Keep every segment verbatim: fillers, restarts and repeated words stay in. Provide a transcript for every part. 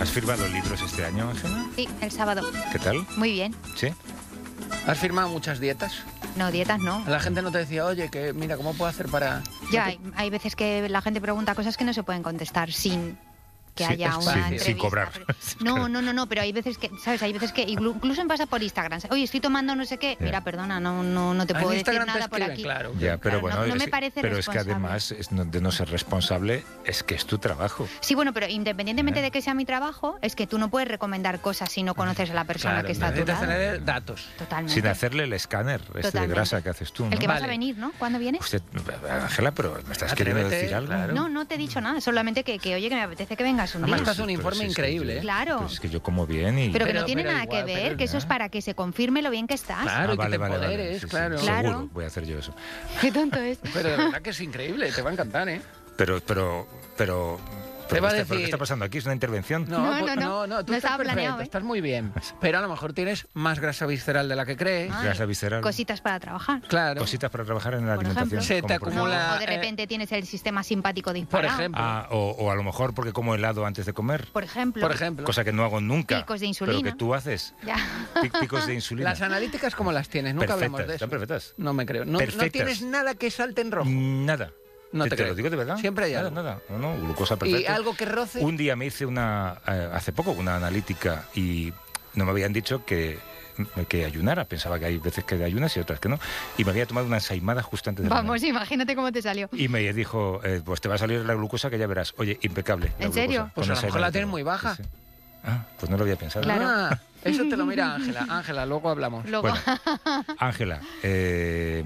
¿Has firmado libros este año, Ángela? Sí, el sábado. ¿Qué tal? Muy bien. ¿Sí? ¿Has firmado muchas dietas? No, dietas no. La gente no te decía, oye, que mira, ¿cómo puedo hacer para...? Ya, hay, hay veces que la gente pregunta cosas que no se pueden contestar sin que Sí, haya sí, una sí, entrevista. sin cobrar. No, no, no, no, pero hay veces que, ¿sabes? Hay veces que incluso me pasa por Instagram. Oye, estoy tomando no sé qué. Ya. Mira, perdona, no, no, no te Ah, puedo en decir Instagram te nada por escriben, aquí. claro. Ya, pero Claro, bueno, no- no me es- parece pero es que responsable. además es no- de no ser responsable es que es tu trabajo. Sí, bueno, pero independientemente Ya. de que sea mi trabajo, es que tú no puedes recomendar cosas si no conoces a la persona Claro, que está a tu necesitas lado. tener datos. Totalmente. Sin hacerle el escáner este de Totalmente. grasa que haces tú, ¿no? El que vas a Vale. venir, ¿no? ¿Cuándo vienes? Usted, Ángela, pero ¿me estás queriendo Atrévete, decir algo? claro. No, no te he dicho nada, solamente que, que oye, que me apetece que vengas un Además, día. estás un Pero informe si es que increíble, yo- ¿eh? Claro. Pues es que yo como bien y... Pero que Pero- no tiene pero nada igual, que ver, pero que eso es ya. para que se confirme lo bien que estás. Claro, Ah, y que vale, te vale, vale. empoderes, Sí, sí, claro. Claro. Seguro, voy a hacer yo eso. Qué tonto es. Pero de verdad que es increíble, te va a encantar, ¿eh? Pero, pero, pero... Te pero va a ¿qué está- pero ¿Qué decir- está pasando aquí? ¿Es una intervención? No, No, pues- no, no. no, tú No estás estaba perfecto, planeado, ¿eh? estás muy bien. Pero a lo mejor tienes más grasa visceral de la que crees. Ay, Grasa visceral. Cositas para trabajar. Claro. Cositas para trabajar en la Por alimentación. ejemplo. Se te como por No, acumula- o de eh, repente tienes el sistema simpático Por disparado. ejemplo. Ah, o, o a lo mejor porque como helado antes de comer. Por ejemplo. Por ejemplo. Cosa que no hago nunca. Picos de Pero insulina. que tú haces. Ya. Pi- Picos de insulina. Las analíticas, ¿cómo las tienes? Nunca Perfectas, hablamos de eso. están perfectas. No me creo. No, no Perfectas. tienes nada que salte en rojo. Nada. No te te, te lo creo. digo de verdad. Siempre hay nada, algo. Nada, no, no, glucosa Y perfecta. algo que roce. Un día me hice una, eh, hace poco, una analítica y no me habían dicho que, que ayunara. Pensaba que hay veces que ayunas y otras que no. Y me había tomado una ensaimada justo antes de Vamos, imagínate cómo te salió. Y me dijo, eh, pues te va a salir la glucosa que ya verás. Oye, impecable. la ¿En serio? glucosa, Pues con a lo mejor la ensaimada y tienes todo. muy baja. Sí, sí. Ah, pues no lo había pensado. Claro. Ah, eso te lo mira Ángela. Ángela, luego hablamos. Luego, Bueno, Ángela, eh,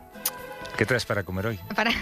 ¿qué traes para comer hoy? para...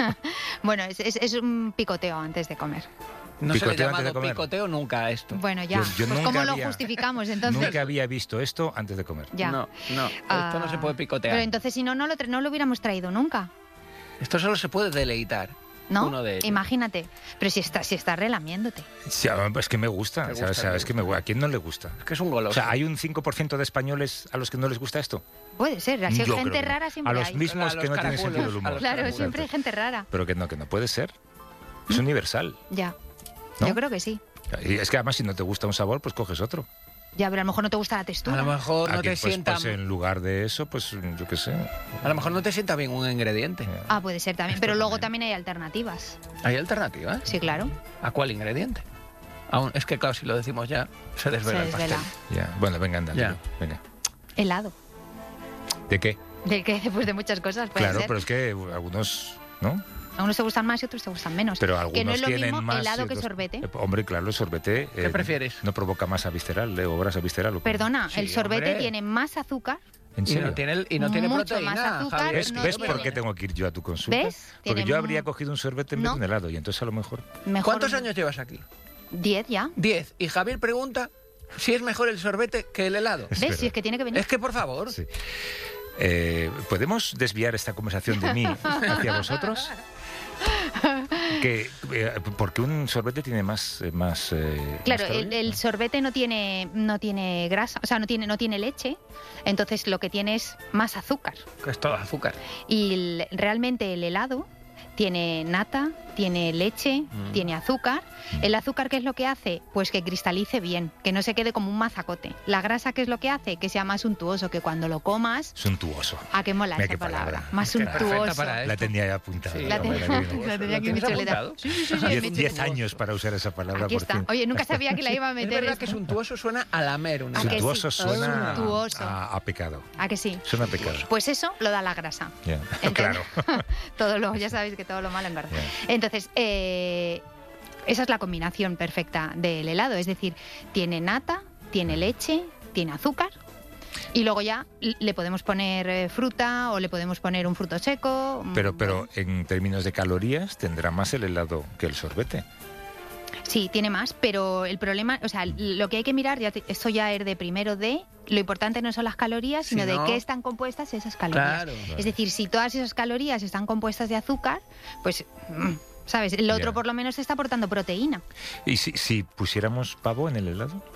bueno, es, es- es un picoteo antes de comer. No se le ha Picoteo antes de llamado comer. picoteo nunca a esto. Bueno, ya. Yo- yo pues nunca ¿cómo lo había- justificamos entonces? Nunca había visto esto antes de comer. Ya. No, no. Ah, Esto no se puede picotear. Pero entonces si no, no lo, tra- no lo hubiéramos traído nunca, Esto solo se puede deleitar. ¿no? Uno de ellos. Imagínate. Pero si estás si está relamiéndote. Sí, ah, es que me gusta. Te o sea, gusta, o sea, te es que me, ¿a quién no le gusta? Es que es un goloso. O sea, ¿hay un cinco por ciento de españoles a los que no les gusta esto? Puede ser. Así Yo creo gente que no. rara siempre A los hay. mismos A los que no tienen caracoles, sentido del a humor. los Claro, caracoles. siempre hay gente rara. Pero que no, que no puede ser. Es universal. Ya. ¿No? Yo creo que sí. Y es que además si no te gusta un sabor, pues coges otro. Ya, pero a lo mejor no te gusta la A textura. lo mejor no Aquí, te pues, sienta... pues en lugar de eso, pues yo qué sé. A lo mejor no te sienta bien un ingrediente. Ah, puede ser también. Pero luego también hay alternativas. ¿Hay alternativas? Sí, claro. ¿A cuál ingrediente? Aún, es que claro, si lo decimos ya, se desvela Se el pastel. desvela. Ya. Bueno, venga, anda. Ya. dilo, Venga. Helado. ¿De qué? Del que después de muchas cosas puede Claro, ser. pero es que algunos, ¿no? A unos te gustan más y otros te gustan menos. Pero algunos que no es lo tienen mismo más helado y que otros- sorbete. Eh, Hombre, claro, el sorbete... ¿Qué prefieres? No provoca masa visceral eh, o grasa visceral. ¿o cómo? Perdona, Sí, el sorbete hombre. tiene más azúcar. ¿En Y serio? no tiene, y no tiene Mucho proteína, más azúcar, Javier. ¿Ves, no ¿ves tiene- por qué tengo que ir yo a tu consulta? ¿Ves? Porque Tiene yo mu- habría cogido un sorbete en No. vez de un helado y entonces a lo mejor... Mejor... ¿Cuántos años llevas aquí? Diez ya. Diez. Y Javier pregunta si es mejor el sorbete que el helado. Es ¿Ves? verdad. Si es que tiene que venir. Es que, por favor. Sí. Eh, ¿Podemos desviar esta conversación de mí hacia vosotros? Que, eh, porque un sorbete tiene más... eh, más eh, Claro, más el, calorías. el sorbete no tiene, no tiene grasa, o sea, no tiene, no tiene leche, entonces lo que tiene es más azúcar. Que es todo azúcar. Y el- realmente el helado tiene nata, tiene leche, Mm. tiene azúcar. El azúcar, ¿qué es lo que hace? Pues que cristalice bien, que no se quede como un mazacote. La grasa, ¿qué es lo que hace? Que sea más untuoso, que cuando lo comas... Suntuoso. ¿A qué mola Mira esa qué palabra? palabra. Más Es que es perfecta untuoso. para La esto. tenía ya apuntada. Sí, La, hombre, tenía- la la tienes. tenía aquí en mi ¿Lo tienes chuleta. apuntado? Sí, sí, sí, sí, en mi Diez, diez chuleta. años para usar esa palabra. Aquí por está. cierto. Oye, nunca sabía que la iba a Es meter. verdad que esto. suntuoso suena a lamer una ¿A que sí? Suntuoso suena Suntuoso. A, a pecado. ¿A que sí? Suena a pecado. Pues eso lo da la grasa. Ya. Entonces- Claro. Todo lo, ya sabéis que todo lo malo engorda. Ya. Entonces, eh, esa es la combinación perfecta del helado. Es decir, tiene nata, tiene leche, tiene azúcar. Y luego ya le podemos poner eh, fruta o le podemos poner un fruto seco. mm, Pero, pero en términos de calorías tendrá más el helado que el sorbete. Sí, tiene más, pero el problema, o sea, lo que hay que mirar, ya te- esto ya es de primero de, lo importante no son las calorías, sino Si de no- qué están compuestas esas calorías. Claro. Es decir, si todas esas calorías están compuestas de azúcar, pues, mm, ¿sabes? El otro Ya. por lo menos te está aportando proteína. ¿Y si, si pusiéramos pavo en el helado?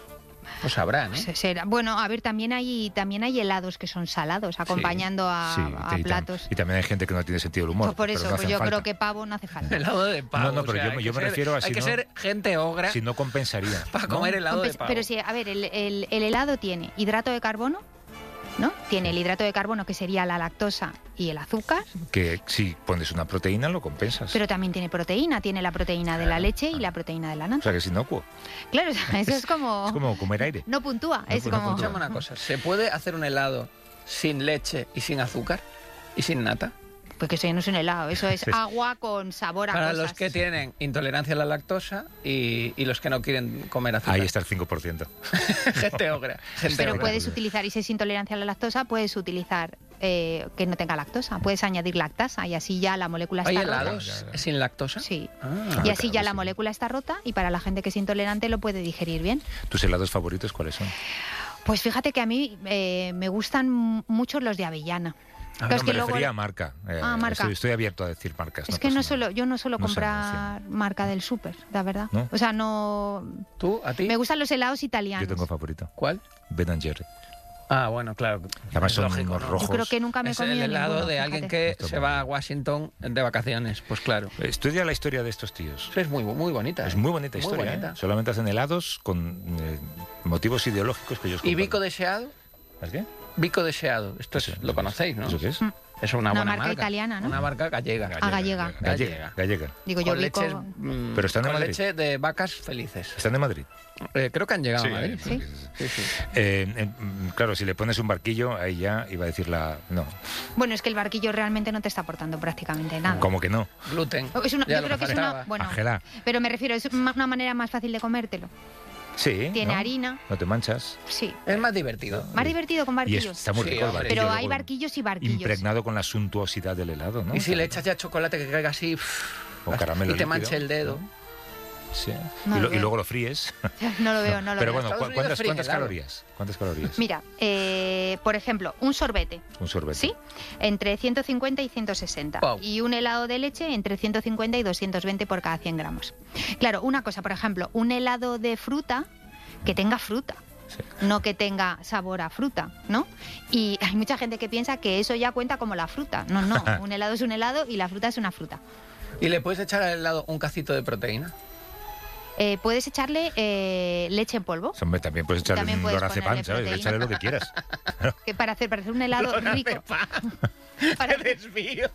Pues habrá, ¿no? Se- será- Bueno, a ver, también hay también hay helados que son salados, acompañando a, Sí, a y, tam- platos. y también hay gente que no tiene sentido del humor. Pues por pero eso, no pues hacen yo falta. creo que pavo no hace falta. Helado de pavo. No, no, pero o sea, yo- hay yo que me ser- refiero a Hay si que no- ser gente ogra Si no compensaría. para ¿no? comer helado de Compensa- pavo. Pero sí, a ver, el, el- el helado tiene hidrato de carbono, ¿no? Tiene el hidrato de carbono, que sería la lactosa y el azúcar, Que si pones una proteína lo compensas. pero también tiene proteína, tiene la proteína de la leche y la proteína de la O nata. sea que es inocuo. Claro, o sea, eso es como... Es como comer aire. No puntúa, No, es pues no como... puntúa. Escúchame una cosa, ¿se puede hacer un helado sin leche y sin azúcar? ¿Y sin nata? Porque eso ya no es un helado, eso es Sí. agua con sabor a Para cosas. los que tienen intolerancia a la lactosa y, y los que no quieren comer azúcar. Ahí está el cinco por ciento. Gente ogra. Gente Pero ogra. puedes utilizar, y si es intolerancia a la lactosa, puedes utilizar eh, que no tenga lactosa. Puedes añadir lactasa y así ya la molécula ¿Hay está rota. helados Ya, ya, ya. sin lactosa? Sí. Ah. Y Ah, así claro, ya la sí. molécula está rota y para la gente que es intolerante lo puede digerir bien. ¿Tus helados favoritos cuáles son? Pues fíjate que a mí eh, me gustan mucho los de avellana. Ah, Claro, es no, que me luego- refería a marca. Eh, Ah, marca. Estoy, estoy abierto a decir marcas. Es que no pasa suelo, nada. yo no suelo No sabes comprar marca del súper, la verdad. ¿No? O sea, no... ¿Tú? ¿A ti? Me gustan los helados Yo italianos. tengo favorito. ¿Cuál? Ben and Jerry. Ah, bueno, claro. Además Es son lógico, unos ¿no? rojos. Yo creo que nunca me he Es comido el helado ninguno, de alguien fíjate. que Esto se es va muy a Washington de vacaciones. Pues claro. Estudia la historia de estos tíos. Es muy, muy bonita. Es ¿eh? muy bonita Muy historia. bonita. ¿eh? Solamente hacen helados con eh, motivos ideológicos que ellos ¿Y comparten. bico deseado? ¿Es qué? Bico deseado. Esto es- Eso, lo conocéis, ¿no? ¿Eso qué es? Mm. Es una, Una buena marca italiana, ¿no? Una marca gallega. Ah, gallega. Gallega. Gallega. Digo yo, Con bico... leches, mm, Pero están en con Madrid. leche de vacas felices. ¿Están de Madrid? Eh, creo que han llegado Sí, a Madrid. Sí. Sí, sí. Eh, eh, mm, claro, si le pones un barquillo, ahí ya iba a decir la... No, Bueno, es que el barquillo realmente no te está aportando prácticamente nada. como que no. Gluten. Es una- Ya yo lo creo que es una... faltaba. Bueno, Ángela. pero me refiero, es ma- una manera más fácil de comértelo. Sí. Tiene ¿no? harina, No te manchas. sí. Es más divertido. Más divertido con Y barquillos. está muy Sí, rico el hombre. barquillo. Pero hay luego barquillos y barquillos. Impregnado con la suntuosidad del helado, ¿no? Y si le echas ya chocolate que caiga así O caramelo y te líquido. manche el dedo. Sí. No y, lo lo- y veo. luego lo fríes. No lo veo, no lo Pero veo. bueno, Estados ¿cu- Unidos ¿cuántas, fríen cuántas helado. calorías? ¿Cuántas calorías? Mira, eh, por ejemplo, un sorbete, Un sorbete. ¿sí? Entre ciento cincuenta y ciento sesenta. Wow. Y un helado de leche entre ciento cincuenta y doscientos veinte por cada cien gramos. Claro, una cosa, por ejemplo, un helado de fruta que tenga fruta. Sí. No que tenga sabor a fruta, ¿no? Y hay mucha gente que piensa que eso ya cuenta como la fruta. No, no, un helado es un helado y la fruta es una fruta. ¿Y le puedes echar al helado un cacito de proteína? Eh, puedes echarle eh, leche en polvo, Hombre, también puedes echarle También un puedes lorazepam, ponerle ¿sabes? proteína. Échale lo que quieras. que para hacer, para hacer un helado rico. Para, desvío!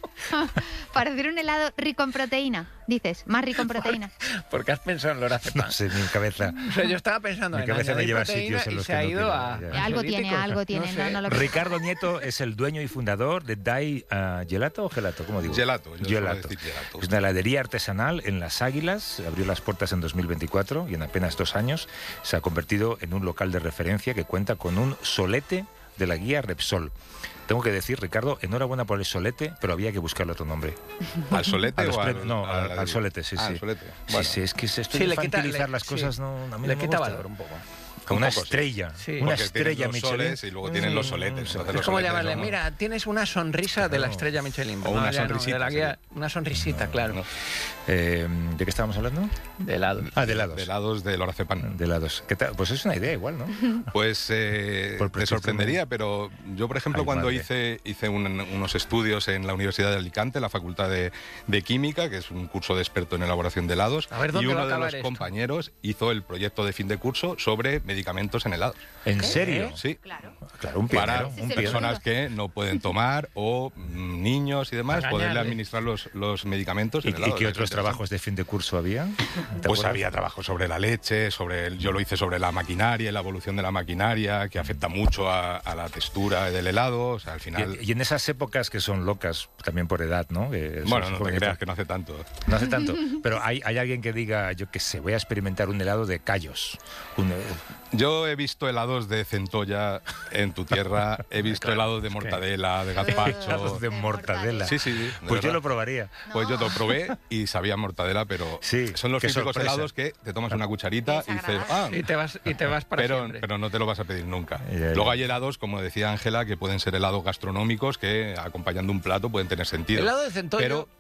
para hacer un helado rico en proteína, dices, más rico en proteína. Porque has pensado en lorazepam. No sé, mi cabeza. O sea, yo estaba pensando Mi en cabeza me añadir lleva a proteína sitios en y los se que ha no ido quiero, a... ya. Algo tiene, ansiolíticos. algo tiene, sé. no, no lo Ricardo Nieto es el dueño y fundador de Dai ah, Gelato o Gelato, ¿cómo digo? Gelato, yo suelo Gelato. decir gelato. Es una heladería artesanal en Las Águilas, abrió las puertas en dos mil veinticuatro y en apenas dos años se ha convertido en un local de referencia que cuenta con un solete de la guía Repsol. Tengo que decir, Ricardo, enhorabuena por el solete, pero había que buscarle otro nombre. ¿Al solete A los o al, premios- no, a la al, al alegría? solete, sí, Ah, sí. al solete. Sí, Bueno, sí, es que esto Sí, de le quita- infantilizar le- las cosas sí. no, a mí Le no me quita gusta. valor un poco. Como una Un poco, sí. estrella, Sí. una porque tienen estrella los Michelin. soles y luego tienen los soletes. Mm, Entonces Es los como soletes llamarle, no- mira, tienes una sonrisa de la Claro. estrella Michelin. O una ya no, sonrisita, de la guía, sí. una sonrisita, claro. no. Eh, ¿De qué estábamos hablando? De helado. Ah, de helados. De helados de lorazepam. De helados. ¿Qué tal? Pues es una idea igual, ¿no? Pues eh, Por te prescripción sorprendería, pero yo, por ejemplo, Ay, cuando madre. hice, hice un- unos estudios en la Universidad de Alicante, la Facultad de, de Química, que es un curso de experto en elaboración de helados, A ver, y ¿dónde va uno a de acabar los esto? compañeros hizo el proyecto de fin de curso sobre medicamentos en helados. ¿En serio? Sí. Claro. Claro, un Para pionero. Ese un es el pionero. personas que no pueden tomar o mm, niños y demás, Para poderle engañarle. administrar los, los medicamentos ¿Y, en y helados. qué Es otros interesante. trabajos de fin de curso había? ¿Te Pues acuerdas? había trabajo sobre la leche, sobre el- yo lo hice sobre la maquinaria y la evolución de la maquinaria, que afecta mucho a, a la textura del helado. O sea, al final. Y, y en esas épocas que son locas, también por edad, ¿no? Que son bueno, no te jóvenes, creas que no hace tanto. no hace tanto. Pero hay, hay alguien que diga, yo qué sé, voy a experimentar un helado de callos. Un, eh, Yo he visto helados de centolla en tu tierra, he visto helados de mortadela, de gazpacho. helados de De mortadela. Sí, sí, sí. de Pues yo verdad. lo probaría. Pues yo lo probé y sabía mortadela, pero Sí, son los qué típicos sorpresa. helados que te tomas una cucharita y dices, Desagradable. ah, Y te vas, y te vas para pero, siempre. pero no te lo vas a pedir nunca. Ya, ya. Luego hay helados, como decía Ángela, que pueden ser helados gastronómicos que acompañando un plato pueden tener sentido. Helado de centollo. Pero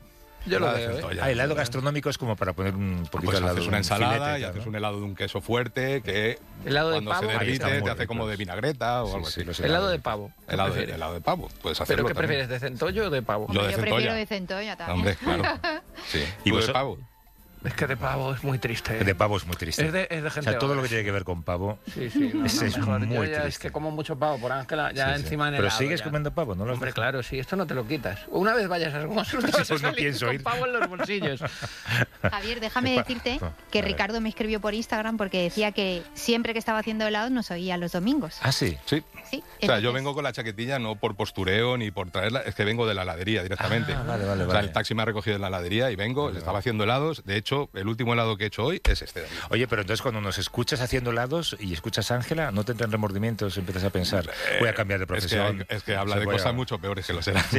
Yo lo helado de veo, ¿eh? centolla. Ah, helado gastronómico es como para poner un poquito Pues al lado haces de una un ensalada filete y tal, haces ¿no? un helado de un queso fuerte que Helado de cuando pavo. se Ahí derrite están muy te hace ricos. como de vinagreta o Sí, algo sí, así. los Helado de pavo. ¿Qué Helado de, prefieres? helado de pavo, puedes hacerlo ¿Pero qué también. prefieres, de centollo o de pavo? Yo de Yo prefiero centolla. de centolla también. Hombre, claro. Sí. ¿Y ¿Tú de vos- pavo? Es que de pavo es muy triste. De pavo es muy triste. Es de, es de O gente sea, todo lo que vaga. tiene que ver con pavo. Sí, sí, no, Ese no, es mejor. muy Yo ya es triste. que como mucho pavo por Ángela, ya Sí, sí. encima en Pero helado, sigues ya. comiendo pavo, ¿no? Lo has Hombre, dejado? claro, sí, esto no te lo quitas. Una vez vayas a consulta vas a Pues no salir pienso con ir. pavo en los bolsillos. Javier, déjame Pa- decirte pa- que a ver. Ricardo me escribió por Instagram porque decía que siempre que estaba haciendo helado nos oía los domingos. Ah, sí. Sí. Sí, O sea, yo entonces- vengo con la chaquetilla no por postureo ni por traerla, es que vengo de la heladería directamente. Ah, vale, vale, O sea, vale. el taxi me ha recogido en la heladería y vengo, Vale, estaba vale. haciendo helados. De hecho, el último helado que he hecho hoy es este de aquí. Oye, pero entonces cuando nos escuchas haciendo helados y escuchas a Ángela, ¿no te entran remordimientos? Empiezas a pensar, voy a cambiar de Es que, profesión. hay- es que habla se de voy a- cosas mucho peores que los helados.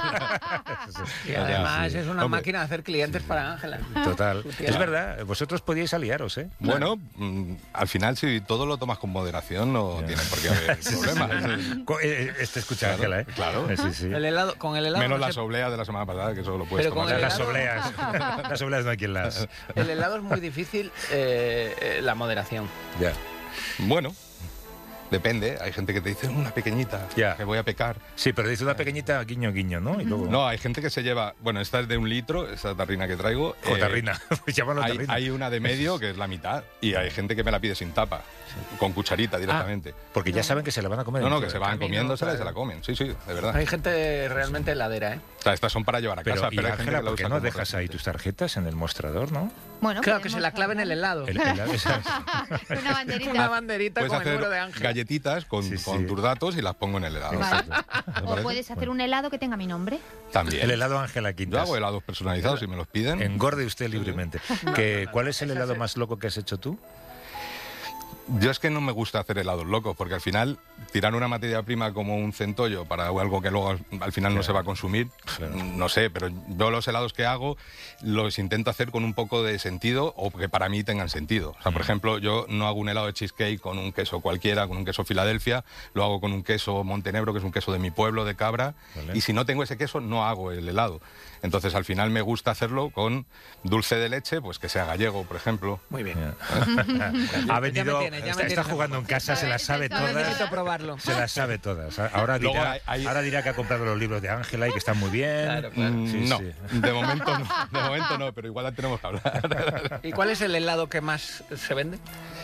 Y además sí. es una Hombre. máquina de hacer clientes para Ángela. Total. Su tía. Es verdad, vosotros podíais aliaros, ¿eh? Bueno, mm, al final si todo lo tomas con moderación no tiene por qué haber problemas. Co- eh, Este escucha a Claro, Ángela, ¿eh? claro. Eh, Sí, sí. El helado, con el helado Menos no las se- obleas de la semana pasada, que solo lo puedes Pero con tomar. el Las helado- obleas. Las obleas no hay quien las... el helado es muy difícil eh, eh, la moderación. Ya. Bueno, depende. Hay gente que te dice una pequeñita, Ya. que voy a pecar. Sí, pero dice una pequeñita guiño, guiño, ¿no? Y luego... No, hay gente que se lleva, bueno, esta es de un litro, esta tarrina que traigo. O eh, tarrina. Llámalo hay, tarrina. hay una de medio que es la mitad y hay gente que me la pide sin tapa, con cucharita directamente. Porque ya saben que se la van a comer. no, no, entera. que se van camino, comiéndosela y se claro. la comen. Sí, sí, de verdad. Hay gente realmente heladera, ¿eh? O sea, estas son para llevar a Pero, casa, y pero hay gente Ángela, que la ¿por qué usa no como dejas ahí recipiente. tus tarjetas en el mostrador, no? Bueno, Claro, que podemos se la clave en el helado. El- el- esa- Una banderita. Una banderita Puedes con el hacer número de Ángel. galletitas con, Sí, sí. con tus datos y las pongo en el helado. Vale. ¿Me O parece? puedes hacer un helado que tenga mi nombre. También. El helado Ángela Yo Quintas. hago helados personalizados si me los piden. Engorde usted libremente. Que, ¿Cuál es el Esa helado es- más loco que has hecho tú? Yo es que no me gusta hacer helados locos, porque al final tirar una materia prima como un centollo para algo que luego al, al final no Claro. se va a consumir, Claro. no sé, pero yo los helados que hago los intento hacer con un poco de sentido o que para mí tengan sentido. O sea, por Mm. ejemplo, yo no hago un helado de cheesecake con un queso cualquiera, con un queso Filadelfia, lo hago con un queso Montenegro, que es un queso de mi pueblo, de cabra, Vale. y si no tengo ese queso no hago el helado. Entonces al final me gusta hacerlo con dulce de leche, pues que sea gallego, por ejemplo. Muy bien. Ha venido, tiene, ya me está, tiene. está jugando en casa, se las sabe Sabe, todas. Necesito probarlo. Se las sabe todas. Ahora Luego dirá, hay- hay- ahora dirá que ha comprado los libros de Ángela y que están muy bien. Claro, claro. Mm, Sí, no, sí. de momento no, de momento no, pero igual la tenemos que hablar. ¿Y cuál es el helado que más se vende?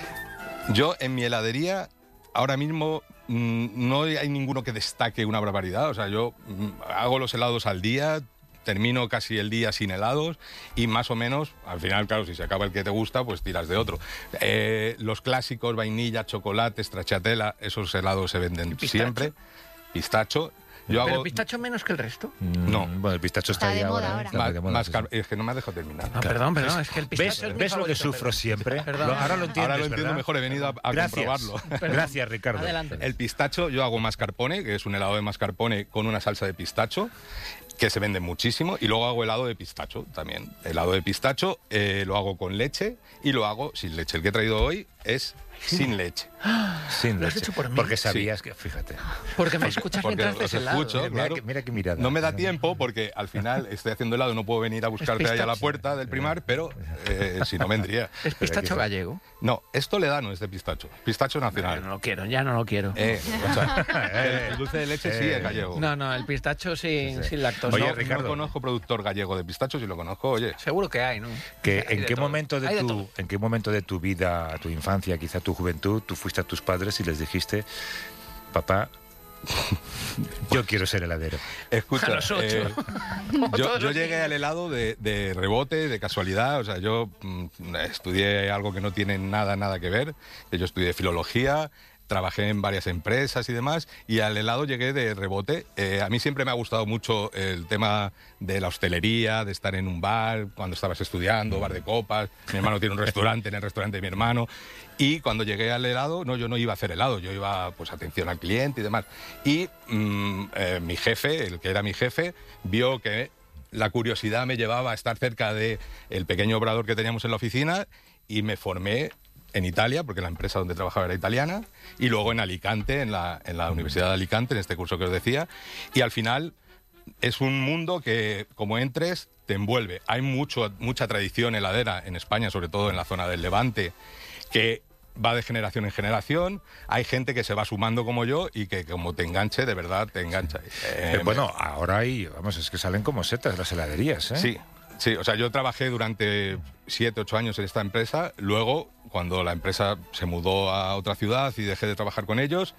Yo en mi heladería ahora mismo mm, no hay ninguno que destaque una barbaridad, o sea, yo mm, hago los helados al día, termino casi el día sin helados y más o menos, al final, claro, si se acaba el que te gusta, pues tiras de otro. Eh, los clásicos, vainilla, chocolate, stracciatella, esos helados se venden pistacho? siempre. Pistacho. Yo ¿Pero hago pistacho menos que el resto? No. Bueno, el pistacho está, Está de ahí moda ahora. ¿eh? ahora. Está más, muy de moda, más sí, car- sí. es que no me has dejado terminar. Ah, perdón, perdón, es que el pistacho ¿Ves, es mi ¿ves lo que favorito, sufro perdón. siempre? Perdón. Lo- ahora lo entiendes, Ahora lo entiendo ¿verdad? mejor, he venido a, a Gracias. comprobarlo. Gracias, Ricardo. Adelante. El pistacho, yo hago mascarpone, que es un helado de mascarpone con una salsa de pistacho, que se vende muchísimo, y luego hago helado de pistacho también. Helado de pistacho eh, lo hago con leche y lo hago sin leche. El que he traído hoy es sin leche. Sin ¿Lo has leche. hecho por mí? Porque sabías que, fíjate. Porque me escuchas porque mientras los haces helado. escucho. Mira, claro. que, mira qué mirada. No me da tiempo porque al final estoy haciendo helado, no puedo venir a buscarte ahí a la pistacho. puerta del primar, pero eh, si no vendría. ¿Es pistacho gallego? No, es toledano, es de pistacho. Pistacho Ya nacional. no lo quiero, ya no lo quiero. Eh, o sea, el dulce de leche sí Eh. es gallego. No, no, el pistacho sin, Sí. sin lactosa. Oye, No, Ricardo. No conozco productor gallego de pistacho, si lo conozco, oye. seguro que hay, ¿no? Que, Hay ¿en, de qué todo. momento de Hay de tu, todo. ¿En qué momento de tu vida, tu infancia, quizá tu juventud, tú fuiste a tus padres y les dijiste, papá, yo quiero ser heladero? Escucha, A los ocho. eh, Como yo, todos yo los llegué niños. al helado de, de rebote, de casualidad, o sea, yo mm, estudié algo que no tiene nada, nada que ver, que yo estudié filología, trabajé en varias empresas y demás, y al helado llegué de rebote. Eh, a mí siempre me ha gustado mucho el tema de la hostelería, de estar en un bar, cuando estabas estudiando, bar de copas, mi hermano tiene un restaurante, en el restaurante de mi hermano, y cuando llegué al helado, no, yo no iba a hacer helado, yo iba, pues, atención al cliente y demás. Y mm, eh, mi jefe, el que era mi jefe, vio que la curiosidad me llevaba a estar cerca de el pequeño obrador que teníamos en la oficina y me formé en Italia, porque la empresa donde trabajaba era italiana, y luego en Alicante, en la, en la Universidad de Alicante, en este curso que os decía, y al final es un mundo que, como entres, te envuelve. Hay mucho, mucha tradición heladera en España, sobre todo en la zona del Levante, que va de generación en generación. Hay gente que se va sumando como yo y que como te enganche, de verdad te engancha. Eh, Eh, bueno, ahora hay, vamos, es que salen como setas las heladerías, ¿eh? Sí, sí, o sea, yo trabajé durante siete, ocho años en esta empresa. Luego, cuando la empresa se mudó a otra ciudad y dejé de trabajar con ellos,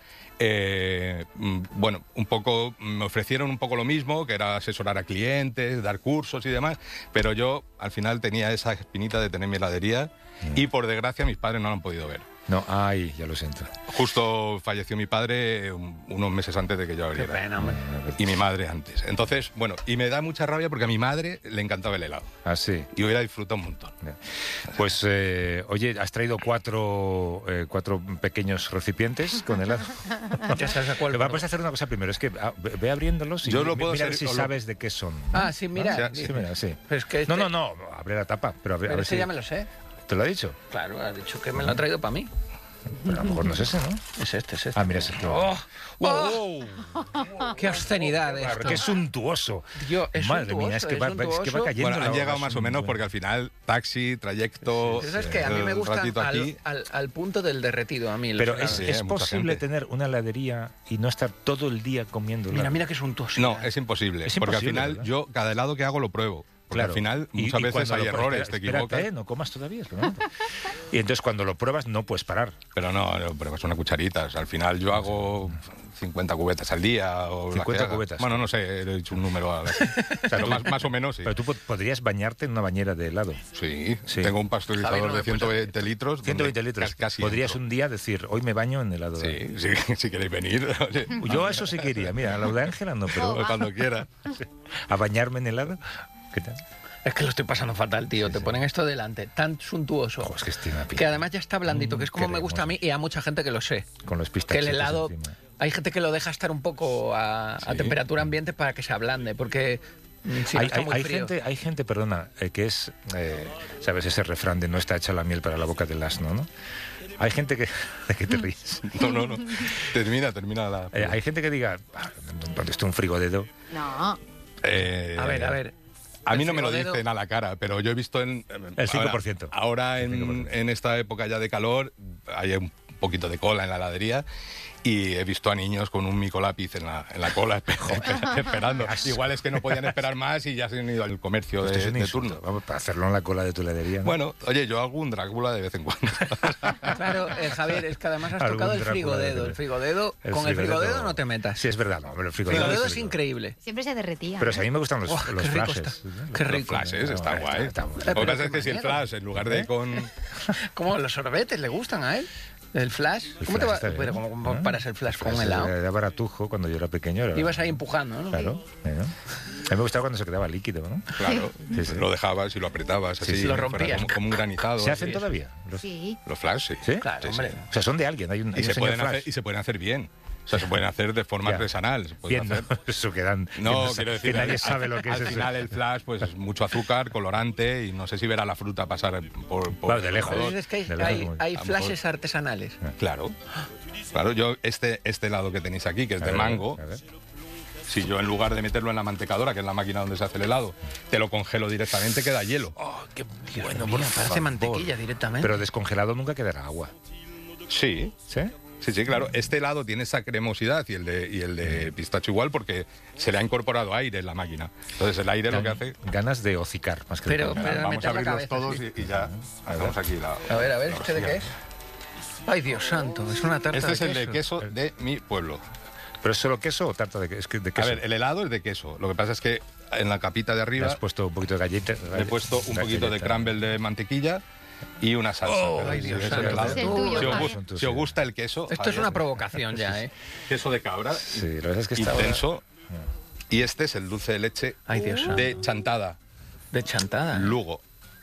eh, mm, bueno, un poco me ofrecieron un poco lo mismo, que era asesorar a clientes, dar cursos y demás, pero yo al final tenía esa espinita de tener mi heladería y por desgracia mis padres no lo han podido ver. No, ay, ya lo siento. Justo falleció mi padre um, unos meses antes de que yo Qué abriera. pena, hombre. Y mi madre antes. Entonces, bueno, y me da mucha rabia porque a mi madre le encantaba el helado. Ah, sí. Y hubiera disfrutado un montón. Pues, eh, oye, has traído cuatro, eh, cuatro pequeños recipientes con helado. Ya sabes a cuál. Vamos a hacer una cosa primero, es que ah, ve ve abriéndolos y Yo lo mi- puedo mira ser- si o lo- sabes de qué son. Ah, sí, mira. ¿No? dice. Sí, mira, sí. Pero es que este- No, no, no, abre la tapa, pero, a ver- a Pero ver ese si- ya me lo sé. ¿Te lo ha dicho? Claro, ha dicho que me lo ha traído para mí. Pero a lo mejor no es ese, ¿no? Es este, es este. Ah, mira, es este. ¡Oh! ¡Oh! ¡Qué obscenidad Claro, esto! ¡Qué suntuoso! Dios, es Madre mía, suntuoso, es que, es va, es que va suntuoso. cayendo. Bueno, la han hora, llegado es más o un- menos porque al final taxi, trayecto, Pero es que a mí me el gustan ratito al, aquí. al- al punto del derretido, a mí. los Pero helados. es, Sí, es hay mucha posible gente. tener una heladería y no estar todo el día comiendo helado. Mira, mira qué suntuoso. No, es imposible. Es porque al imposible, final ¿verdad? yo cada helado que hago lo pruebo. Porque Claro. al final Y- muchas y veces cuando hay lo- errores, espera- te espérate, equivocas. ¿eh? No comas todavía. espera. Y entonces cuando lo pruebas no puedes parar. Pero no, no, pruebas una cucharita. O sea, al final yo hago cincuenta cubetas al día. O las cincuenta que haga. cubetas. Bueno, no sé, he dicho un número. A la... Pero tú- más, más o menos sí. Pero tú pod- podrías bañarte en una bañera de helado. Sí, Sí. tengo un Javier, pasteurizador no me de ciento veinte litros. donde ciento veinte litros. cas- Casi Podrías entro. un día decir, hoy me baño en helado. Sí, sí, si queréis venir. Oye, Yo a eso sí quería. Mira, a la de Ángela no, pero o cuando quiera. a bañarme en helado. ¿Qué tal? Es que lo estoy pasando fatal, tío. Te ponen esto delante, tan suntuoso. Ojo, es que estoy una pinta. Que además ya está blandito, que es como Mm, me gusta a mí y a mucha gente que lo sé. Con los Que pistachetes el helado, encima. hay gente que lo deja estar un poco a, a Sí. temperatura ambiente para que se ablande, porque mm, si no hay, está hay- muy hay frío. gente, hay gente, perdona, eh, que es, eh, ¿sabes? Ese refrán de no está hecha la miel para la boca del asno, ¿no? Hay gente que... ¿De qué te ríes? No, no, no. Termina, termina la... Eh, hay gente que diga, ah, ¿dónde está un frigodedo? No. Eh, A ver, a ver. A mí el no me lo frigodedo- dicen a la cara, pero yo he visto en... El cinco por ciento. Ahora, ahora El cinco por en, ciento. en esta época ya de calor hay un poquito de cola en la heladería y he visto a niños con un micolápiz en la, en la cola esper- esperando. Igual es que no podían esperar más y ya se han ido al comercio Esto es de, un de insulto. turno. Vamos, para hacerlo en la cola de tu heladería. ¿no? Bueno, oye, yo hago un Drácula de vez en cuando. Claro, eh, Javier, es que además has Algún tocado el Drácula frigodedo. de- El frigodedo, El con el frigodedo- frigodedo no te metas. Sí, es verdad, no, pero el El frigodedo... frigodedo es frigodedo. increíble. Siempre se derretía. Pero si a mí me gustan los, Oh, los qué rico flashes. está. ¿no? Qué Los rico. Flashes, está Está- guay. está muy Lo bien. que pasa pero es que si el qué flash, en lugar de ¿Eh? con... Como los sorbetes, ¿le gustan a él? ¿El flash? El ¿Cómo flash te va? está bien. Pero ¿cómo Ah, paras el flash con un flash helado? Era, era baratujo cuando yo era pequeño. Era, Ibas ahí empujando, ¿no? Claro. bueno. A mí me gustaba cuando se quedaba líquido, ¿no? Claro, Sí, sí. lo dejabas y lo apretabas Sí, así, sí. Lo fuera rompías. como, como un granizado. ¿Se así. hacen todavía? Los, Sí. Los flash, sí. ¿Sí? Claro, Sí, hombre. sí. O sea, son de alguien. Hay un, hay Y un se, señor pueden flash. hacer, y se pueden hacer bien. O sea, se pueden hacer de forma Ya. artesanal. Se pueden Bien, hacer. ¿no? Eso quedan... que No, sa- quiero que decir, nadie al- sabe lo que al es eso. final el flash, pues es mucho azúcar, colorante y no sé si verá la fruta pasar por... por Claro, de lejos. Pero dices que hay, De lejos, hay, como- hay a lo flashes mejor- artesanales. Claro. Claro, yo este, este helado que tenéis aquí, que es A de ver, mango, a ver. si yo en lugar de meterlo en la mantecadora, que es la máquina donde se hace el helado, te lo congelo directamente, queda hielo. Oh, qué Dios bueno, mío, por parece favor. mantequilla directamente. Pero descongelado nunca quedará agua. Sí, ¿Sí? sí, sí, claro. Este helado tiene esa cremosidad y el de, y el de pistacho igual porque se le ha incorporado aire en la máquina. Entonces el aire lo que hace... Ganas de hocicar más que de Pero- comer. pero- Vamos meter a la abrirlos cabeza, todos sí. y, y ya hacemos aquí la... A ver, a ver, la ¿este de hostia. qué es? Ay, Dios santo, es una tarta Este de es el de queso. queso de mi pueblo. ¿Pero es solo queso o tarta de, que- es que de A queso? ver, el helado es de queso. Lo que pasa es que en la capita de Le arriba has puesto un poquito de galleta. le he puesto un poquito de crumble de mantequilla y una salsa. Oh, Pero ay, sí, Dios es el santo. helado. Es el tuyo, si, os, Javier. gus- si os gusta el queso... Esto es Javier, una provocación ya, ¿eh? queso de cabra, Sí, la verdad es que está ahora- intenso. Y este es el dulce de leche Ay, Dios santo. de chantada, De chantada. Lugo,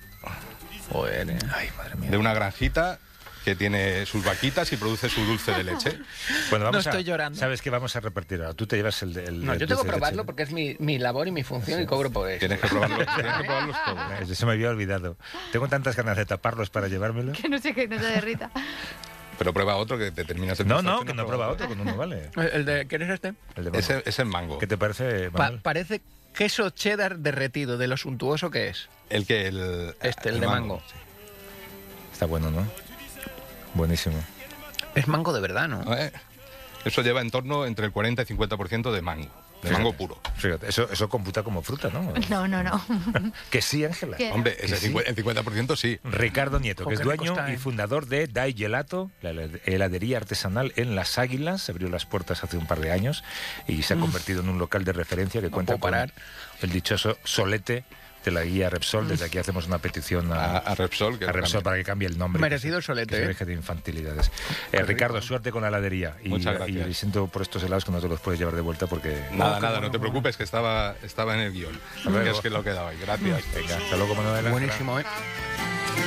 Joder, eh. Ay, madre mía. de una granjita que tiene sus vaquitas y produce su dulce de leche. Bueno, vamos No a, estoy llorando. ¿Sabes qué vamos a repartir ahora? Tú te llevas el... el No, el yo tengo dulce que de probarlo leche. porque es mi, mi labor y mi función y cobro por eso. Tienes que probarlo, tienes que probarlos todos. Eh, Se me había olvidado. Tengo tantas ganas de taparlos para llevármelos. Que no sé qué no se derrita. Pero prueba otro que te terminas el No, pistacho no, y que no prueba otro, con uno vale. ¿El de quieres este? El de mango. Ese, ese es mango. ¿Qué te parece, Pa- Manuel? parece queso cheddar derretido, de lo suntuoso que es. El que el Este, el de mango. sí. Está bueno, ¿no? Buenísimo. Es mango de verdad, ¿no? Eh, Eso lleva en torno entre el cuarenta y cincuenta por ciento de mango, de Fíjate, mango puro. Fíjate, eso, eso computa como fruta, ¿no? No, no, no. Que sí, Ángela. ¿Qué? Hombre, ese sí? cincu- el cincuenta por ciento sí. Ricardo Nieto, Jo, que es qué rico dueño está, y ¿eh? fundador de Dai Gelato, la heladería artesanal en Las Águilas. Abrió las puertas hace un par de años y se ha convertido en un local de referencia que cuenta puedo con parar. el dichoso solete de la guía Repsol. Desde aquí hacemos una petición A, a, a Repsol. Que a lo Repsol cambie. para que cambie el nombre. Merecido que el se- solete, que se ¿eh? deje de infantilidades. Eh, Ricardo, suerte con la heladería. Y, Muchas gracias. y siento por estos helados que no te los puedes llevar de vuelta porque... Nada, nada, no te preocupes que estaba, estaba en el guión. luego. Que es que lo quedaba ahí. Gracias. Venga, hasta luego, Manuel. Buenísimo, ¿eh? Chao.